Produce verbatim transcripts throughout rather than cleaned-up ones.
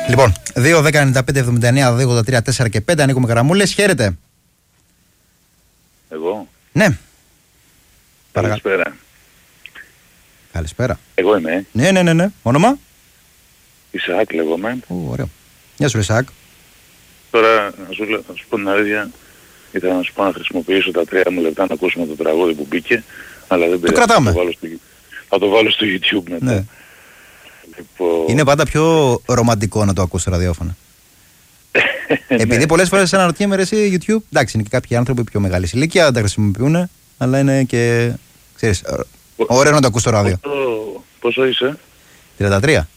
Λοιπόν, δύο δέκα ενενήντα πέντε εβδομήντα εννέα δύο ογδόντα τρία τέσσερα και πέντε, ανοίγουμε γραμμούλες. Χαίρετε. Εγώ. Ναι. Καλησπέρα. Καλησπέρα. Εγώ είμαι. Ναι, ναι, ναι, ναι. Όνομα? Ισαάκ λέγομαι. Ω, ωραίο. Γεια σου, Ισαάκ. Τώρα, να σου, να σου πω την αλήθεια, ήθελα να σου πω να χρησιμοποιήσω τα τρία μου λεπτά να ακούσουμε το τραγούδι που μπήκε, αλλά δεν πειράζει. κρατάμε. Θα το βάλω στο, θα το βάλω στο YouTube μετά. Ναι. Λοιπόν... Είναι πάντα πιο ρομαντικό να το ακούς στο ραδιόφωνο. Επειδή πολλές φορές αναρωτιέμαι εσύ YouTube, εντάξει, είναι και κάποιοι άνθρωποι πιο μεγάλης ηλικία, δεν τα χρησιμοποιούν, αλλά είναι και, ξέρεις, ωραίο να το ακούς στο ράδιο. Πόσο, πόσο είσαι? τριάντα τρία.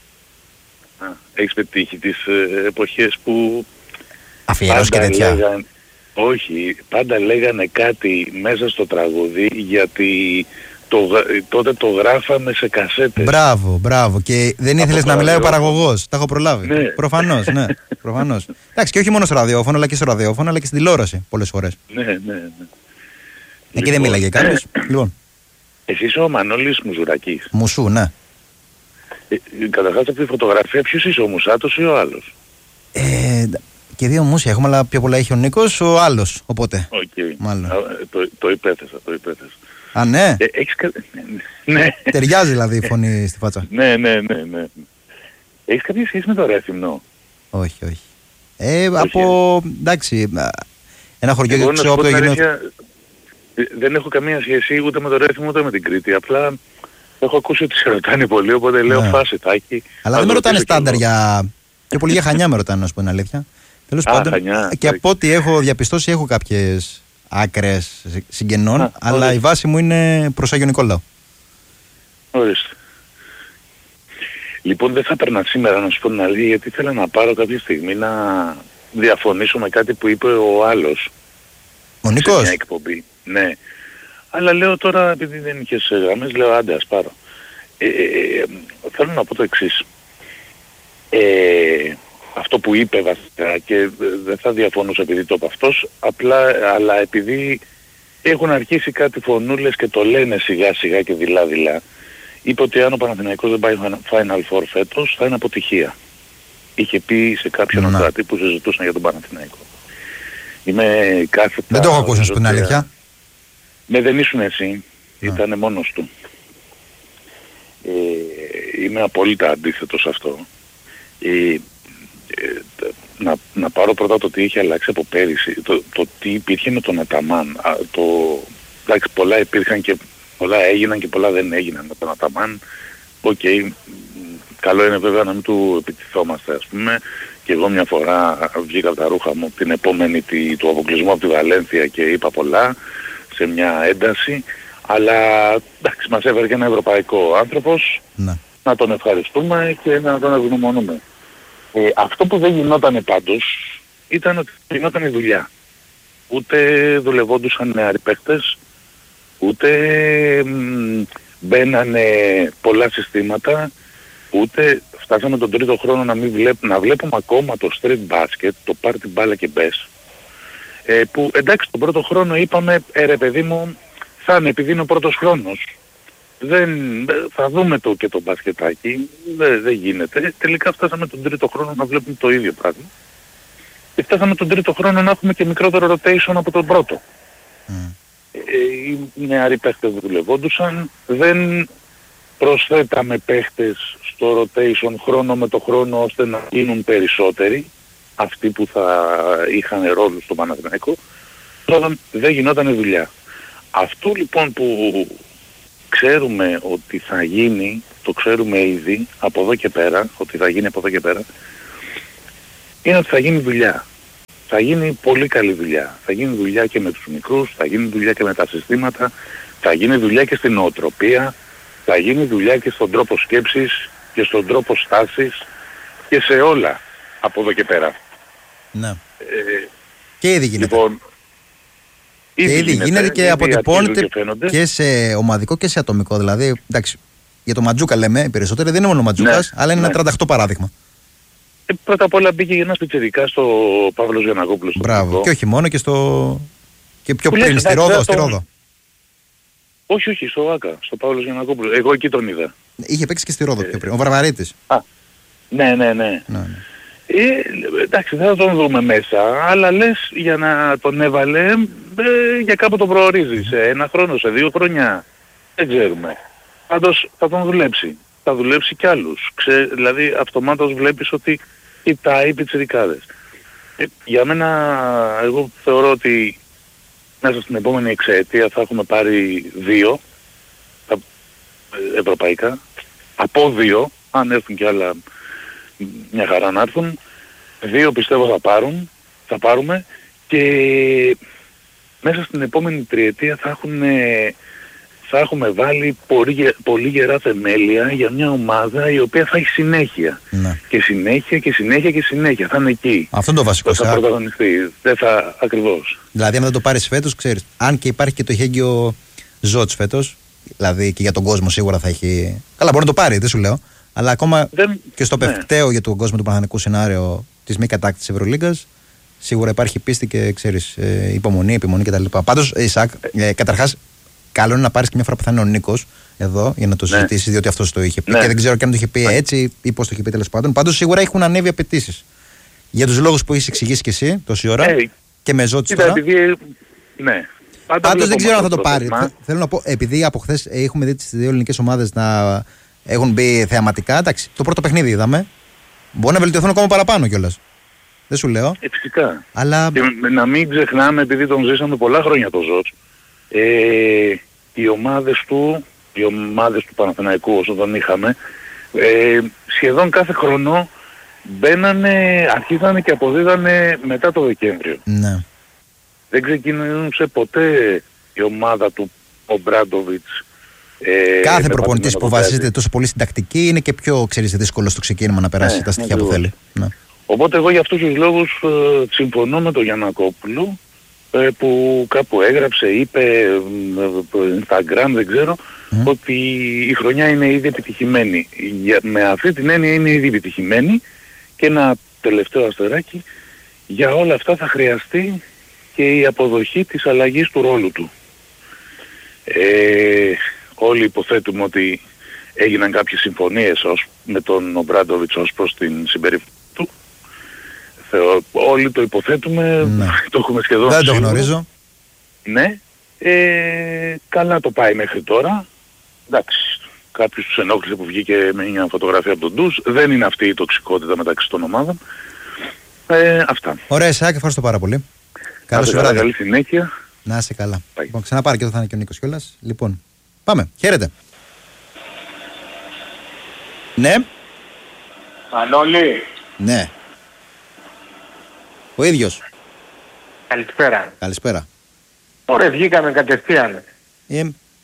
Α, έχεις πετύχει τις ε, εποχές που... Αφιερώσεις και τέτοια. Λέγαν, όχι, πάντα λέγανε κάτι μέσα στο τραγούδι, γιατί το, τότε το γράφαμε σε κασέτες. Μπράβο, μπράβο. Και δεν ήθελες να μιλάει ο παραγωγός. Τα έχω προλάβει. Ναι. Προφανώς, ναι. Προφανώς. Εντάξει, και όχι μόνο στο ραδιόφωνο, αλλά και στο ραδιόφωνο, αλλά και στην τηλεόραση πολλές φορές. Ναι, ναι, ναι. Εκεί λοιπόν, δεν μίλαγε κάποιος. Λοιπόν. Εσύ είσαι ο Μανώλης Μουζουρακής. Μουσού, ναι. Ε, καταρχάς από τη φωτογραφία ποιος είσαι, ο Μουσάτος ή ο άλλος? Ε, και δύο μουσια έχουμε, αλλά πιο πολλά έχει ο Νίκος, ο άλλος. Οπότε. Okay. Μάλλον. Α, το, το υπέθεσα, το υπέθεσα. Α, ναι. Ε, έχεις κα... ναι. Ταιριάζει δηλαδή η φωνή στη φάτσα. Ναι, ναι, ναι, ναι. Έχεις κάποια σχέση με το Ρέθυμνο? Όχι, όχι. Ε, όχι. Από, εντάξει, ένα χωριό εγώ, ξέρω από το γινό... Δεν έχω καμία σχέση ούτε με το Ρέθυμνο ούτε με την Κρήτη. Απλά έχω ακούσει ότι σε ρωτάνε πολύ, οπότε λέω ναι. Φάση τάκι. Αλλά δεν με ρωτάνε στάνταρ για... και πολύ για Χανιά με ρωτάνε, να σου πω την αλήθεια. Τέλος πάντων, Χανιά, και από ό,τι έχω διαπιστώσει έχω κάποιες άκρες συγγενών, Α, αλλά ορίστε. Η βάση μου είναι προς Άγιο Νικόλαο. Ορίστε. Λοιπόν, δεν θα έπαιρνα σήμερα να σου πω την αλήθεια, γιατί ήθελα να πάρω κάποια στιγμή να διαφωνήσω με κάτι που είπε ο άλλος. Ο Νίκος? Σε μια εκπομπή. Ναι. Αλλά λέω τώρα, επειδή δεν είχες γραμμές, λέω άντε ας πάρω. Ε, ε, θέλω να πω το εξής. Ε, αυτό που είπε βασικά, και δεν θα διαφωνούσα επειδή το είπε αυτός, απλά, αλλά επειδή έχουν αρχίσει κάτι φωνούλες και το λένε σιγά σιγά και δειλά δειλά, είπε ότι αν ο Παναθηναϊκός δεν πάει Final Four φέτος θα είναι αποτυχία. Είχε πει σε κάποιον οκράτη που συζητούσαν για τον Παναθηναϊκό. Είμαι κάθετα... Δεν το έχω ακούσει, να σου πω την αλήθεια. Ναι, δεν ήσουν εσύ. Ήτανε μόνος του. Ε, είμαι απόλυτα αντίθετος σε αυτό. Ε, ε, να, να πάρω πρώτα το τι είχε αλλάξει από πέρυσι. Το, το τι υπήρχε με τον Αταμάν. Α, το, εντάξει, πολλά υπήρχαν και πολλά έγιναν και πολλά δεν έγιναν με τον Αταμάν. Οκ, okay, καλό είναι βέβαια να μην του επιτιθόμαστε, ας πούμε. Και εγώ μια φορά βγήκα από τα ρούχα μου την επόμενη τη, του αποκλεισμού από τη Βαλένθια και είπα πολλά σε μια ένταση. Αλλά εντάξει, μας έφερε και ένα ευρωπαϊκό άνθρωπος. Να, να τον ευχαριστούμε και να τον ευγνωμονούμε. Ε, αυτό που δεν γινόταν πάντως ήταν ότι γινόταν η δουλειά. Ούτε δουλευόντουσαν νεαροί παίκτες, ούτε μ, μπαίνανε πολλά συστήματα, ούτε φτάσαμε τον τρίτο χρόνο να, μην βλέπ, να βλέπουμε ακόμα το street basket, το πάρτι μπάλα και μπες. Ε, που εντάξει τον πρώτο χρόνο είπαμε, ε ρε παιδί μου, θα είναι επειδή είναι ο πρώτος χρόνος. Δεν, θα δούμε το και το μπασκετάκι, δεν, δεν γίνεται. Τελικά φτάσαμε τον τρίτο χρόνο να βλέπουμε το ίδιο πράγμα. Και φτάσαμε τον τρίτο χρόνο να έχουμε και μικρότερο rotation από τον πρώτο. Mm. Ε, οι νεαροί παίχτες δουλευόντουσαν, δεν προσθέταμε παίχτες στο rotation χρόνο με το χρόνο ώστε να γίνουν περισσότεροι, αυτοί που θα είχαν ρόλο στο Παναθηναϊκό. Τώρα δεν γινόταν δουλειά. Αυτό λοιπόν που ξέρουμε ότι θα γίνει, το ξέρουμε ήδη από εδώ και πέρα, ότι θα γίνει από εδώ και πέρα, είναι ότι θα γίνει δουλειά. Θα γίνει πολύ καλή δουλειά. Θα γίνει δουλειά και με τους μικρούς, θα γίνει δουλειά και με τα συστήματα, θα γίνει δουλειά και στην νοοτροπία, θα γίνει δουλειά και στον τρόπο σκέψης και στον τρόπο στάσης και σε όλα από εδώ και πέρα. Ναι. Ε, και ήδη γίνεται. Λοιπόν, και ήδη γίνεται, γίνεται και αποτυπώνεται και, και σε ομαδικό και σε ατομικό. Δηλαδή, εντάξει, για το Ματζούκα λέμε, οι περισσότεροι δεν είναι μόνο ο Ματζούκας, ναι, αλλά είναι ναι. ένα τριάντα οκτώ παράδειγμα. Ε, πρώτα απ' όλα μπήκε ένας πιτσιρικάς στο Παύλος Γιαννακόπουλος. Μπράβο, στο και όχι μόνο και στο... και πιο που πριν, λες, στη Ρόδο, στη Ρόδο. Όχι, όχι, στο Άκα, στο Παύλος Γιαννακόπουλος. Εγώ εκεί τον είδα. Είχε παίξει και στη Ρόδο ε, πιο πριν, ο Βαρβαρίτης. Α, Ναι, ναι, ναι. ναι, ναι. Ε, εντάξει, δεν θα τον δούμε μέσα, αλλά λες για να τον έβαλε, ε, για κάπου τον προορίζει, σε ένα χρόνο, σε δύο χρόνια, δεν ξέρουμε. Πάντως θα τον δουλέψει, θα δουλέψει κι άλλους. Ξέ, δηλαδή αυτομάτως βλέπεις ότι κοιτάει πιτσιρικάδες. Ε, για μένα, εγώ θεωρώ ότι μέσα στην επόμενη εξαετία θα έχουμε πάρει δύο τα ευρωπαϊκά, από δύο, αν έρθουν κι άλλα μια χαρά να έρθουν, δύο πιστεύω θα πάρουν, θα πάρουμε και μέσα στην επόμενη τριετία θα, έχουν, θα έχουμε βάλει πολύ, πολύ γερά θεμέλια για μια ομάδα η οποία θα έχει συνέχεια. Ναι. Και συνέχεια και συνέχεια και συνέχεια. Θα είναι εκεί. Αυτό είναι το βασικό. Θα πρωταγωνιστεί. Δεν θα ακριβώς. Δηλαδή αν δεν το πάρεις φέτος, ξέρεις, αν και υπάρχει και το εχέγγυο Ζότς φέτος, δηλαδή και για τον κόσμο σίγουρα θα έχει... Καλά, μπορεί να το πάρει, δεν σου λέω. Αλλά ακόμα δεν... και στο ναι. πευκταίο για τον κόσμο του Παναθηναϊκού σενάριο της μη κατάκτησης Ευρωλίγκας, σίγουρα υπάρχει πίστη και ξέρεις, ε, υπομονή, επιμονή κτλ. Πάντως, Ισακ, ε, καταρχάς, καλό είναι να πάρεις και μια φορά που θα είναι ο Νίκος εδώ για να το ναι. συζητήσεις, διότι αυτός το είχε πει. Ναι. Και δεν ξέρω και αν το είχε πει έτσι ή πώς το είχε πει τέλος πάντων. Πάντως, σίγουρα έχουν ανέβει απαιτήσεις. Για τους λόγους που έχεις εξηγήσει και εσύ τόση ώρα hey. και με Ζώτης τώρα. Επειδή... Ναι. Πάντως δεν ξέρω αν θα το πάρει. Θέλω να πω, επειδή από χθες έχουμε δει τις δύο ελληνικές ομάδες να έχουν μπει θεαματικά, εντάξει, το πρώτο παιχνίδι είδαμε. Μπορεί να βελτιωθούν ακόμα παραπάνω κιόλας. Δεν σου λέω. Ε, φυσικά. Αλλά... Και να μην ξεχνάμε, επειδή τον ζήσαμε πολλά χρόνια το Ζώτς, ε, οι ομάδες του, οι ομάδες του Παναθηναϊκού όσο τον είχαμε, ε, σχεδόν κάθε χρόνο μπαίνανε, αρχίζανε και αποδίδανε μετά το Δεκέμβριο. Ναι. Δεν ξεκίνησε ποτέ η ομάδα του Ομπράντοβιτς. Ε, Κάθε προπονητής που βασίζεται τόσο πολύ στην τακτική είναι και πιο, ξέρεις, δύσκολο στο ξεκίνημα να περάσει ναι, τα στοιχεία που θέλει. Ναι. Οπότε εγώ για αυτούς τους λόγους ε, συμφωνώ με τον Γιαννακόπουλο ε, που κάπου έγραψε, είπε, ε, Instagram δεν ξέρω, mm. ότι η χρονιά είναι ήδη επιτυχημένη. Για, με αυτή την έννοια είναι ήδη επιτυχημένη και ένα τελευταίο αστεράκι, για όλα αυτά θα χρειαστεί και η αποδοχή της αλλαγής του ρόλου του. Ε, όλοι υποθέτουμε ότι έγιναν κάποιες συμφωνίες ως, με τον Ομπράντοβιτς ως προς την συμπεριφορά του. Θεω, όλοι το υποθέτουμε, ναι. Το έχουμε σχεδόν δεν σίγουρο. Το γνωρίζω. Ναι, ε, καλά το πάει μέχρι τώρα. Εντάξει, κάποιος τους ενόχλησε που βγήκε με μια φωτογραφία από τον ντους. Δεν είναι αυτή η τοξικότητα μεταξύ των ομάδων. Ε, αυτά. Ωραία, Ισάκ, ευχαριστώ πάρα πολύ. Καλώς ήρθατε. Καλή συνέχεια. Να είσαι καλά. Λοιπόν, ξαναπάρει και εδώ θα είναι και ο Νίκος κιόλας. Λοιπόν, πάμε. Χαίρετε. Ναι. Μανώλη. Ναι. Ο ίδιος. Καλησπέρα. Καλησπέρα. Ωραία, βγήκαμε κατευθείαν. Ε,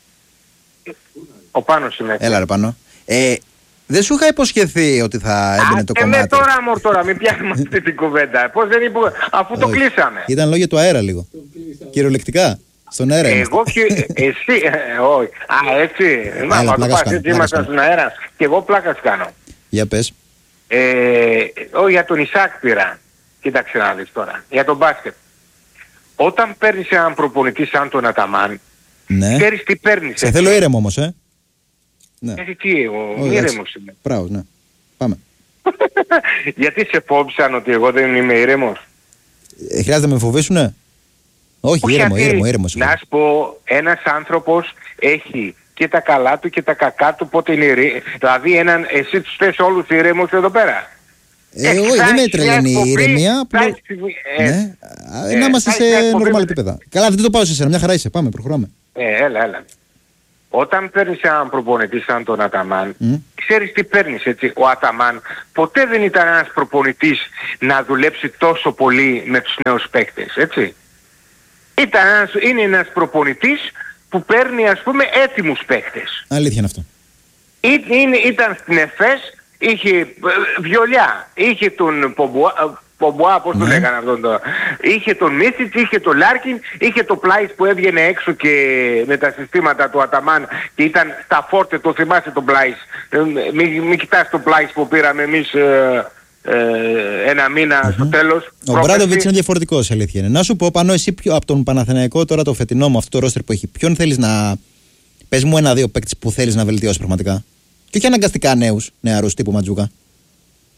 ο Πάνος είμαι. Έλα ρε Πάνο. Ε, δεν σου είχα υποσχεθεί ότι θα έμπαινε Α, το κομμάτι. Ναι, τώρα μωρ τώρα, μην πιάνουμε αυτή την κουβέντα. Πώς δεν είπε, αφού το κλείσαμε. Ήταν λόγια του αέρα λίγο. Κυριολεκτικά. Στον αέρα εγώ και εσύ, ε, όχι. Α, έτσι. Μα το πας, έτσι ήμασταν στον αέρα. Και εγώ πλάκα κάνω. Για πες. Ε, ό, για τον Ισάκ πήρα. Κοίταξε να δεις τώρα. Για τον μπάσκετ. Όταν παίρνεις έναν προπονητή σαν τον Αταμάν, ναι. Ξέρεις τι παίρνεις. Σε θέλω ήρεμο όμως, ε. Ναι. Εσύ τι, ο ήρεμος είμαι. Μπράβο, ναι. Πάμε. Γιατί σε φόβησαν ότι εγώ δεν είμαι ήρεμος. Ε, χρειάζεται να με φοβήσουνε. Όχι, Όχι ήρεμο, γιατί, ήρεμο, ήρεμο. Να σου πω, ένας άνθρωπος έχει και τα καλά του και τα κακά του, πότε είναι ήρεμο. Δηλαδή έναν, εσύ τους θες όλους ήρεμους εδώ πέρα. Ε, όχι, δεν με τρελαίνει η ηρεμία. Απλά... Ε, ναι, ε, να είμαστε σε νορμάλ επίπεδα. Καλά, δεν το πάω σε σένα, μια χαρά είσαι. Πάμε, προχωράμε. Ε, έλα, έλα. Όταν παίρνεις έναν προπονητή σαν τον Αταμάν, mm. ξέρεις τι παίρνεις, έτσι. Ο Αταμάν ποτέ δεν ήταν ένας προπονητής να δουλέψει τόσο πολύ με τους νέους παίκτες, έτσι. Ήταν ένας, είναι ένας προπονητής που παίρνει, ας πούμε, έτοιμους παίκτες. Αλήθεια είναι αυτό. Ή, είναι, ήταν στην ΕΦΕΣ, είχε Βιολιά, είχε τον Πομπουά, Πομπουά πώς ναι. το λέγανε αυτόν το... Είχε τον Μίσιτς, είχε τον Λάρκιν, είχε το Πλάις που έβγαινε έξω και με τα συστήματα του Αταμάν και ήταν στα φόρτε, το θυμάσαι τον Πλάις. Μην μη κοιτάς τον Πλάις που πήραμε εμείς ε, ε, ένα μήνα mm-hmm. στο τέλος. Ο Μπράντοβιτς είναι διαφορετικός, αλήθεια είναι. Να σου πω πάνω εσύ πιο, από τον Παναθηναϊκό τώρα το φετινό με αυτό το ρόστερ που έχει, ποιον θέλεις να... Πες μου ένα-δύο παίκτες που θέλεις να βελτιώσεις πραγματικά. Και όχι αναγκαστικά νέους, νεαρούς τύπου Ματζούκα.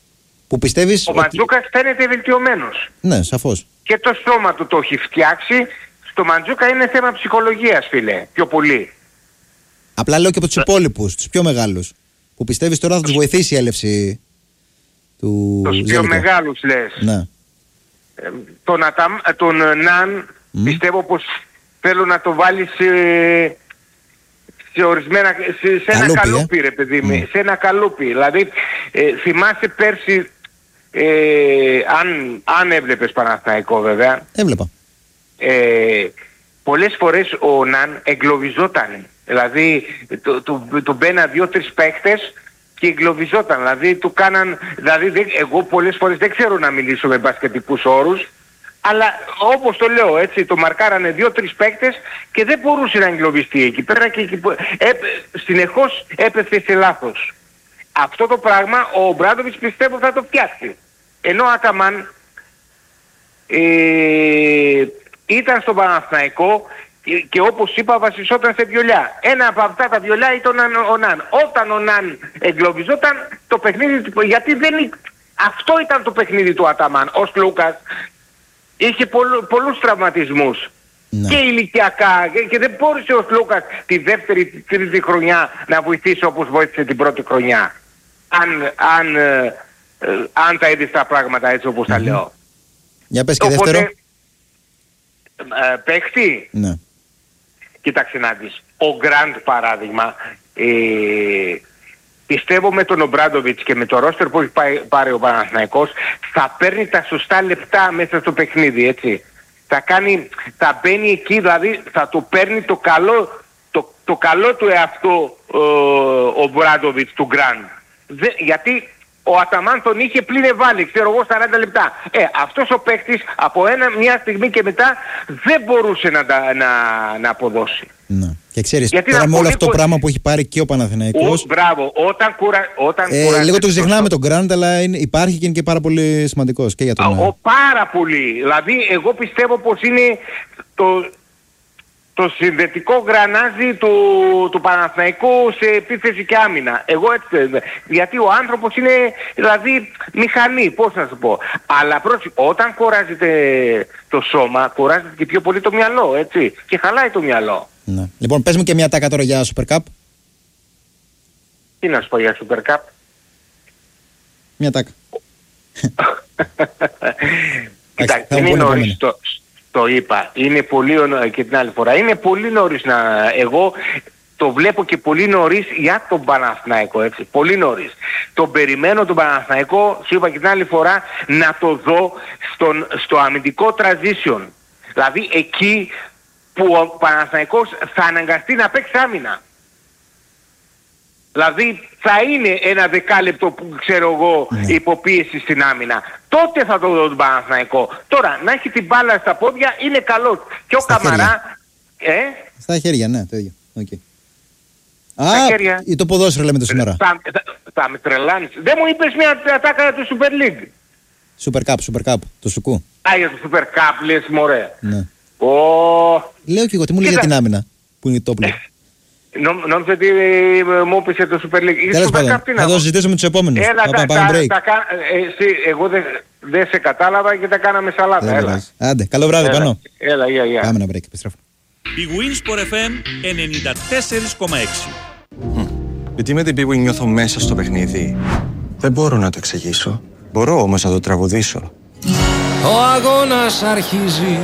Που πιστεύεις Ο ότι... Μαντζούκας φαίνεται βελτιωμένος. Ναι, σαφώς. Και το σώμα του το έχει φτιάξει. Στο Μαντζούκα είναι θέμα ψυχολογίας, φίλε, πιο πολύ. Απλά λέω και από τους υπόλοιπους, τους πιο μεγάλους. Που πιστεύεις τώρα θα τους βοηθήσει η έλευση του Τους πιο μεγάλους λες. Ναι. Ε, τον, Ατα... τον Ναν mm. πιστεύω πως θέλω να το βάλει σε, σε ορισμένα, σε, σε ένα καλούπι, καλούπι ε? ρε παιδί μου, Mm. σε ένα καλούπι. Δηλαδή ε, θυμάσαι πέρσι, ε, αν, αν έβλεπες Παναθηναϊκό βέβαια, έβλεπα. Ε, πολλές φορές ο Ναν εγκλωβιζόταν. Δηλαδή του, του, του μπαίναν δύο-τρεις παίκτες και εγκλωβιζόταν. Δηλαδή του κάναν, δηλαδή δεν, εγώ πολλές φορές δεν ξέρω να μιλήσω με μπασκετικούς όρους, αλλά όπως το λέω έτσι, το μαρκάρανε δύο-τρεις παίκτες και δεν μπορούσε να εγκλωβιστεί εκεί πέρα και εκεί, ε, συνεχώς έπεθε σε λάθος. Αυτό το πράγμα ο Ομπράντοβιτς πιστεύω θα το φτιάξει. Ενώ ο Αταμάν ε, ήταν στον Παναθηναϊκό και, και όπως είπα βασιζόταν σε βιολιά. Ένα από αυτά τα βιολιά ήταν ο Ναν. Όταν ο Ναν εγκλωβιζόταν το παιχνίδι του, γιατί δεν, αυτό ήταν το παιχνίδι του Αταμάν. Ο Σλούκας είχε πολλού, πολλούς τραυματισμούς. Ναι. Και ηλικιακά και, και δεν μπόρεσε ο Σλούκας τη δεύτερη, τη τρίτη χρονιά να βοηθήσει όπως βοήθησε την πρώτη χρονιά. Αν, αν, ε, ε, αν τα είδες τα πράγματα έτσι όπως mm-hmm. τα λέω. Για πες και Οπότε, δεύτερο. Ε, παίχτη. Ναι. Κοίταξε να δεις. Ο Γκραντ παράδειγμα, ε, πιστεύω με τον Ομπράντοβιτς και με το ρόστερ που έχει πάει, πάρει ο Παναθηναϊκός θα παίρνει τα σωστά λεπτά μέσα στο παιχνίδι, έτσι. Θα κάνει, θα μπαίνει εκεί, δηλαδή θα το παίρνει το καλό, το, το καλό του εαυτό ε, ο Ομπράντοβιτς του Γκραντ. Γιατί ο Αταμάν τον είχε πλήρε βάλει, ξέρω εγώ, σαράντα λεπτά. Ε, αυτός ο παίκτης από ένα, μια στιγμή και μετά δεν μπορούσε να, να, να αποδώσει. Ναι. Και ξέρεις, γιατί τώρα με όλο αυτό το που... πράγμα που έχει πάρει και ο Παναθηναϊκός... Ο, μπράβο, όταν, κουρα... όταν ε, κουράζει... Λίγο το ξεχνάμε τον Γκραντ, αλλά είναι, υπάρχει και είναι και πάρα πολύ σημαντικός και για τον... Ο, πάρα πολύ. Δηλαδή, εγώ πιστεύω πως είναι το... το συνδετικό γρανάζι του, του Παναθηναϊκού σε επίθεση και άμυνα. Εγώ έτσι, γιατί ο άνθρωπος είναι δηλαδή μηχανή, πώς να σου πω. Αλλά πρόσεχε, όταν κουράζεται το σώμα, κουράζεται και πιο πολύ το μυαλό, έτσι. Και χαλάει το μυαλό. Ναι. Λοιπόν, πες μου και μια τάκα τώρα για Super Cup. Τι να σου πω για Super Cup. Μια τάκα. Κοιτάξτε, είναι νωρίς το... Το είπα, είναι πολύ και την άλλη φορά. Είναι πολύ νωρίς να... Εγώ το βλέπω και πολύ νωρίς για τον Παναθηναϊκό, έτσι. Πολύ νωρίς. Τον περιμένω τον Παναθηναϊκό, σου είπα και την άλλη φορά, να το δω στον, στο αμυντικό transition. Δηλαδή εκεί που ο Παναθηναϊκός θα αναγκαστεί να παίξει άμυνα. Δηλαδή θα είναι ένα δεκάλεπτο που ξέρω εγώ ναι. υποπίεση στην άμυνα. Τότε θα το δω τον Παναθηναϊκό. Τώρα να έχει την μπάλα στα πόδια είναι καλό. Και ο στα Καμαρά... Ε? Στα χέρια, ναι, το ίδιο. Okay. Στα Α, χέρια. Ή το ποδόσφαιρο λέμε το σήμερα. Θα, θα, θα με τρελάνεις. Δεν μου είπες μια ατάκα του Super League. Super Cup, Super Cup, το σουκού. Α, για το Super Cup λες μωρέ. Ναι. Ο... Λέω και εγώ, τι μου λέει για την άμυνα που είναι το όπλο. Νόμιζα ότι μου έπαιξε το Super League. Τέλος πάντων, θα το συζητήσουμε με τους επόμενους. Έλα, τα, τα, break. Τα, τα, εσύ, εγώ δεν δε σε κατάλαβα και τα κάναμε σαλάτα. Έλα. Άντε, καλό βράδυ πάνω. Έλα, γεια, γεια. Πάμε ένα break, επιστρέφω. Η Winsport εφ εμ ενενήντα τέσσερα κόμμα έξι. Γιατί με την Bwin νιώθω μέσα στο παιχνίδι. Δεν μπορώ να το εξηγήσω. Μπορώ όμως να το τραγουδήσω. Ο αγώνας αρχίζει.